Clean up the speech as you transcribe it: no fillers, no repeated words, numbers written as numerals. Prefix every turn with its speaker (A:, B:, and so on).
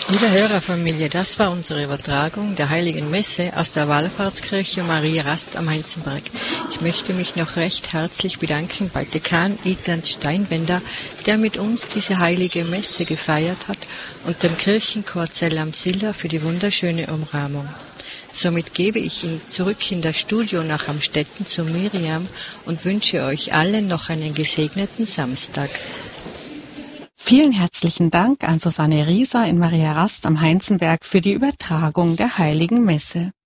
A: Liebe Hörerfamilie, das war unsere Übertragung der Heiligen Messe aus der Wallfahrtskirche Maria Rast am Heinzenberg. Ich möchte mich noch recht herzlich bedanken bei Dekan Idland Steinwender, der mit uns diese Heilige Messe gefeiert hat, und dem Kirchenchor Zell am Ziller für die wunderschöne Umrahmung. Somit gebe ich ihn zurück in das Studio nach Amstetten zu Miriam und wünsche euch allen noch einen gesegneten Samstag.
B: Vielen herzlichen Dank an Susanne Rieser in Maria Rast am Heinzenberg für die Übertragung der Heiligen Messe.